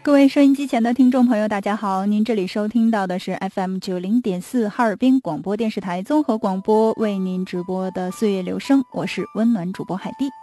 各位收音机前的听众朋友，大家好，您这里收听到的是 FM90.4 哈尔滨广播电视台综合广播为您直播的岁月留声，我是温暖主播海蒂。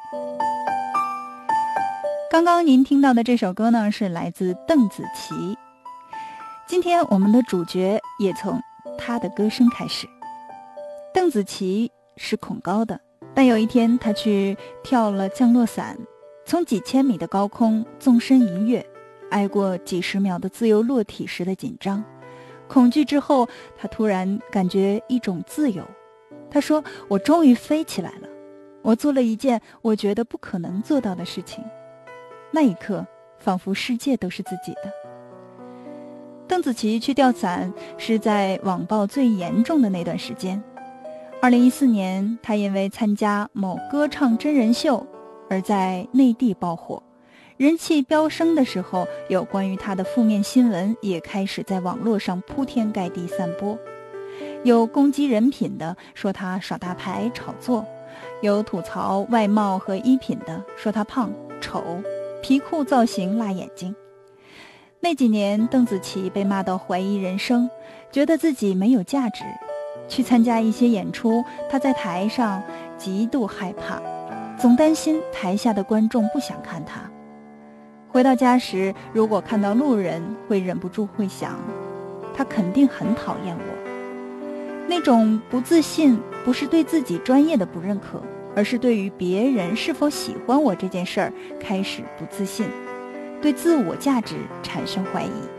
刚刚您听到的这首歌呢，是来自邓紫棋。今天我们的主角也从她的歌声开始。邓紫棋是恐高的，但有一天她去跳了降落伞，从几千米的高空纵身一跃，挨过几十秒的自由落体时的紧张、恐惧之后，他突然感觉一种自由。他说：“我终于飞起来了，我做了一件我觉得不可能做到的事情。”那一刻，仿佛世界都是自己的。邓紫棋去吊伞是在网暴最严重的那段时间。2014年，她因为参加某歌唱真人秀而在内地爆火。人气飙升的时候，有关于他的负面新闻也开始在网络上铺天盖地散播。有攻击人品的，说他耍大牌炒作；有吐槽外貌和衣品的，说他胖丑、皮裤造型辣眼睛。那几年，邓紫棋被骂到怀疑人生，觉得自己没有价值。去参加一些演出，她在台上极度害怕，总担心台下的观众不想看她。回到家时，如果看到路人，会忍不住会想，他肯定很讨厌我。那种不自信，不是对自己专业的不认可，而是对于别人是否喜欢我这件事儿开始不自信，对自我价值产生怀疑。